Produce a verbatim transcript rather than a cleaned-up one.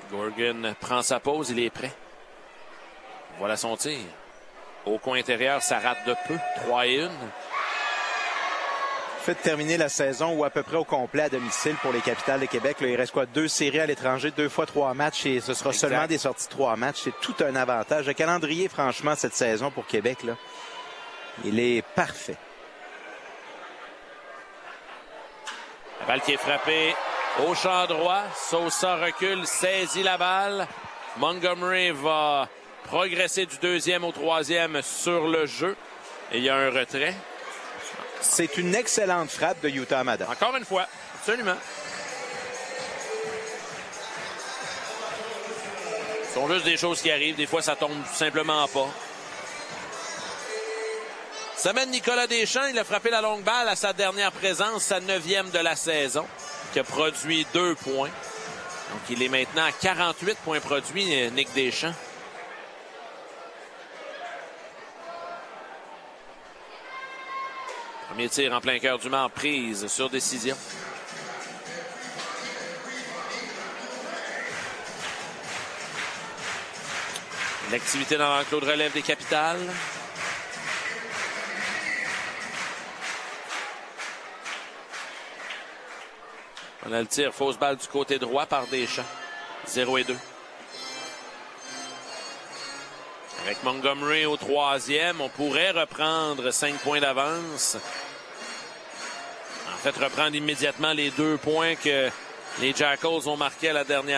Gorgan prend sa pause, il est prêt. Voilà son tir. Au coin intérieur, ça rate de peu. trois et un. Fait de terminer la saison ou à peu près au complet à domicile pour les Capitales de Québec. Là, il reste quoi? Deux séries à l'étranger, deux fois trois matchs et ce sera exact. Seulement des sorties de trois matchs. C'est tout un avantage. Le calendrier, franchement, cette saison pour Québec, là, il est parfait. La balle qui est frappée au champ droit. Sosa recule, saisit la balle. Montgomery va progresser du deuxième au troisième sur le jeu. Et il y a un retrait. C'est une excellente frappe de Yuta Hamada. Encore une fois, absolument. Ce sont juste des choses qui arrivent. Des fois, ça tombe simplement pas. Ça mène Nicolas Deschamps. Il a frappé la longue balle à sa dernière présence, sa neuvième de la saison, qui a produit deux points. Donc, il est maintenant à quarante-huit points produits, Nick Deschamps. Premier tir en plein cœur du mort, prise sur décision. L'activité dans l'enclos de relève des Capitales. On a le tir, fausse balle du côté droit par Deschamps. zéro et deux. Avec Montgomery au troisième, on pourrait reprendre cinq points d'avance. En fait, reprendre immédiatement les deux points que les Jackals ont marqués à la dernière